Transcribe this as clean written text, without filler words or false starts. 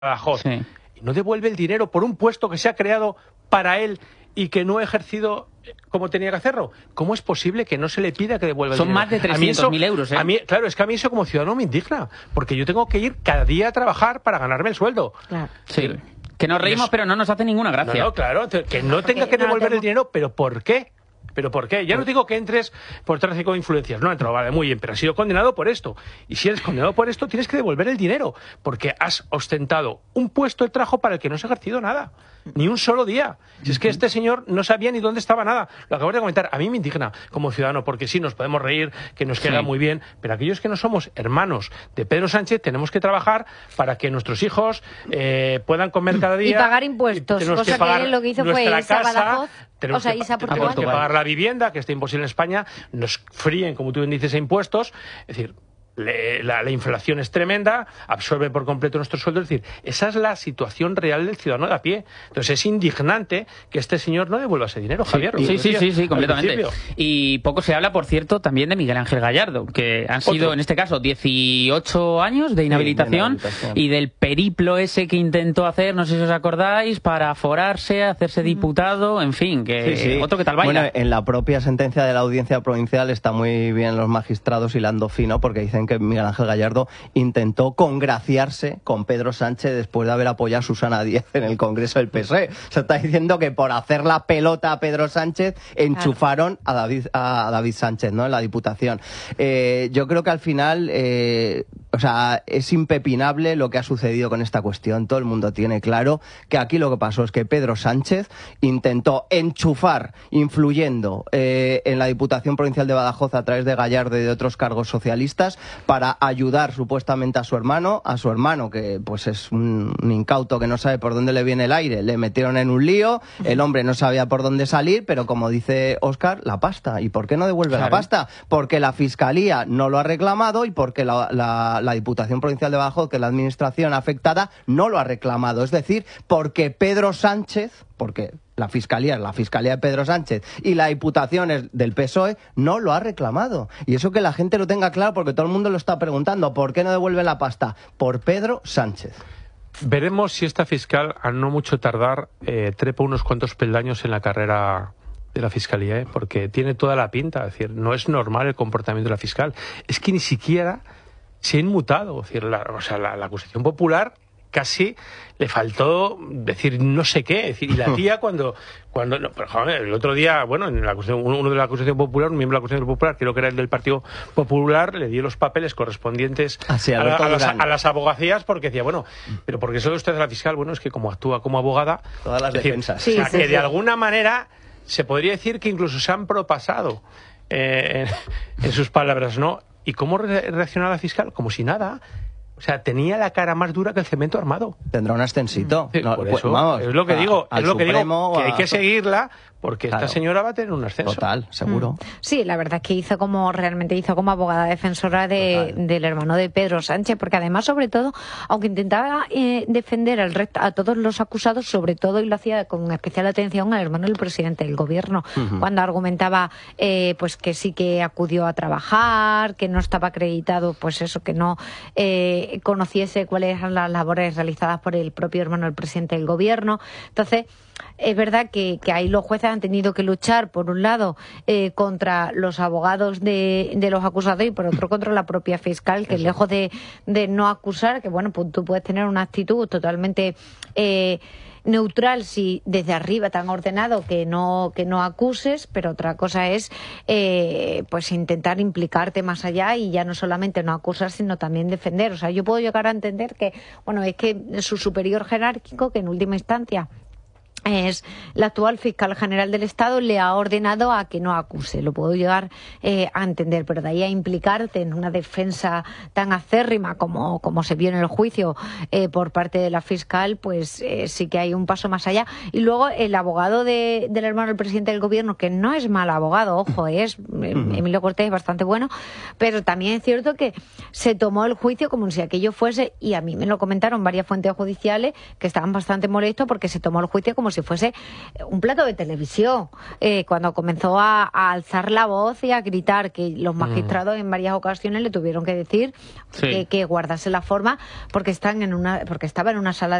Badajoz. Sí. Y no devuelve el dinero por un puesto que se ha creado para él y que no ha ejercido como tenía que hacerlo. ¿Cómo es posible que no se le pida que devuelva el dinero? Son más de 300.000 euros, ¿eh? Claro, es que a mí eso como ciudadano me indigna, porque yo tengo que ir cada día a trabajar para ganarme el sueldo. Claro. Sí. Que nos reímos, pero no nos hace ninguna gracia. No, claro, que no tenga que devolver el dinero, pero ¿por qué? ¿Pero por qué? Ya no digo que entres por tráfico de influencias. No he entrado, vale, muy bien, pero has sido condenado por esto. Y si eres condenado por esto, tienes que devolver el dinero, porque has ostentado un puesto de trabajo para el que no has ejercido nada. Ni un solo día. Si es que este señor no sabía ni dónde estaba nada. Lo acabo de comentar. A mí me indigna como ciudadano, porque sí, nos podemos reír, que nos queda muy bien, pero aquellos que no somos hermanos de Pedro Sánchez tenemos que trabajar para que nuestros hijos puedan comer cada día. Y pagar impuestos, cosa que él lo que hizo fue irse a Badajoz. Tenemos que pagar la vivienda, que está imposible en España, nos fríen, como tú bien dices, a impuestos. Es decir, la inflación es tremenda, absorbe por completo nuestro sueldo. Es decir, esa es la situación real del ciudadano de a pie. Entonces es indignante que este señor no devuelva ese dinero, Javier. Sí, completamente. Y poco se habla, por cierto, también de Miguel Ángel Gallardo, que han sido, en este caso, 18 años de inhabilitación, y del periplo ese que intentó hacer, no sé si os acordáis, para forarse, hacerse diputado, en fin, que otro que tal baila. Bueno, en la propia sentencia de la Audiencia Provincial está muy bien los magistrados hilando fino, porque dicen que Miguel Ángel Gallardo intentó congraciarse con Pedro Sánchez después de haber apoyado a Susana Díaz en el Congreso del PSOE. Se está diciendo que por hacer la pelota a Pedro Sánchez enchufaron a David Sánchez, ¿no?, en la Diputación. Yo creo que al final es impepinable lo que ha sucedido con esta cuestión. Todo el mundo tiene claro que aquí lo que pasó es que Pedro Sánchez intentó enchufar, influyendo en la Diputación Provincial de Badajoz a través de Gallardo y de otros cargos socialistas, para ayudar supuestamente a su hermano que pues es un incauto que no sabe por dónde le viene el aire. Le metieron en un lío, el hombre no sabía por dónde salir, pero como dice Óscar, la pasta. ¿Y por qué no devuelve la pasta? Porque la Fiscalía no lo ha reclamado y porque la Diputación Provincial de Badajoz, que es la administración afectada, no lo ha reclamado. Es decir, porque Pedro Sánchez, porque la Fiscalía es la Fiscalía de Pedro Sánchez y la Diputación es del PSOE, no lo ha reclamado. Y eso que la gente lo tenga claro, porque todo el mundo lo está preguntando. ¿Por qué no devuelve la pasta? Por Pedro Sánchez. Veremos si esta fiscal, a no mucho tardar, trepa unos cuantos peldaños en la carrera de la Fiscalía, porque tiene toda la pinta. Es decir, no es normal el comportamiento de la fiscal. Es que ni siquiera se ha inmutado. Es decir, la acusación popular casi le faltó decir no sé qué. Es decir, y la tía cuando no, pero, joder, el otro día, bueno, en la acusación, uno de la acusación popular, un miembro de la acusación popular, creo que era el del Partido Popular, le dio los papeles correspondientes a las abogacías, porque decía, bueno, pero ¿por qué solo usted es la fiscal? Bueno, es que como actúa como abogada, todas las defensas. Que de alguna manera se podría decir que incluso se han propasado en sus palabras, ¿no? ¿Y cómo reacciona la fiscal? Como si nada. O sea, tenía la cara más dura que el cemento armado. Tendrá un ascensito. Por eso, vamos, es lo que digo, que hay que seguirla, porque esta señora va a tener un ascenso. Total, seguro. Sí, la verdad es que realmente hizo como abogada defensora del hermano de Pedro Sánchez, porque además, sobre todo, aunque intentaba defender a todos los acusados, sobre todo, y lo hacía con especial atención al hermano del presidente del gobierno, cuando argumentaba pues que sí que acudió a trabajar, que no estaba acreditado, pues eso, que no conociese cuáles eran las labores realizadas por el propio hermano del presidente del gobierno. Entonces, es verdad que ahí los jueces han tenido que luchar, por un lado, contra los abogados de los acusados y por otro contra la propia fiscal, que lejos de no acusar, que bueno, pues tú puedes tener una actitud totalmente neutral si desde arriba te han ordenado que no acuses, pero otra cosa es pues intentar implicarte más allá y ya no solamente no acusar, sino también defender. O sea, yo puedo llegar a entender que, bueno, es que su superior jerárquico, que en última instancia es la actual fiscal general del Estado, le ha ordenado a que no acuse. Lo puedo llegar a entender, pero de ahí a implicarte en una defensa tan acérrima como se vio en el juicio por parte de la fiscal, pues sí que hay un paso más allá. Y luego el abogado del hermano del presidente del gobierno, que no es mal abogado, ojo, Emilio Cortés, es bastante bueno, pero también es cierto que se tomó el juicio como si aquello fuese, y a mí me lo comentaron varias fuentes judiciales que estaban bastante molestos porque se tomó el juicio como como si fuese un plato de televisión. Cuando comenzó a alzar la voz y a gritar, que los magistrados en varias ocasiones le tuvieron que decir que guardase la forma porque estaba en una sala